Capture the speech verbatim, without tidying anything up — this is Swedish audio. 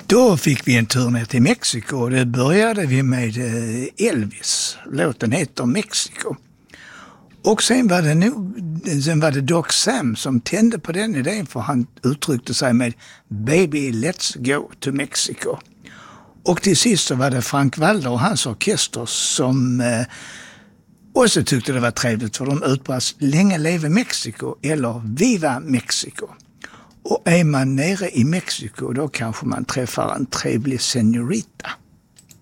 Då fick vi en tur ner till Mexiko. Det började vi med Elvis. Låten heter Mexico. Och sen var det nog, sen var det Doc Sam som tände på den idén, för han uttryckte sig med Baby, let's go to Mexico. Och till sist så var det Frank Walder och hans orkester som eh, också tyckte det var trevligt, för de utbrast Länge leve Mexiko eller Viva Mexico. Och är man nere i Mexiko, då kanske man träffar en trevlig señorita.